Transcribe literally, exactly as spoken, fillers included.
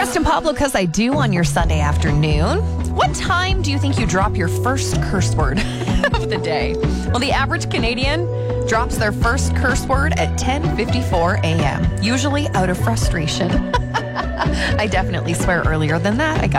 Preston Pablo, because I do on your Sunday afternoon. What time do you think you drop your first curse word of the day? Well, the average Canadian drops their first curse word at ten fifty-four a.m., usually out of frustration. I definitely swear earlier than that. I got